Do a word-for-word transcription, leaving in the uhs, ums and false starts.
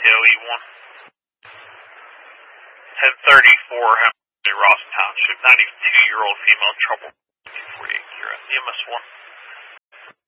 E one. ten thirty-four, Ross Township, ninety-two-year-old female, trouble, forty-eight, you're at E M S one.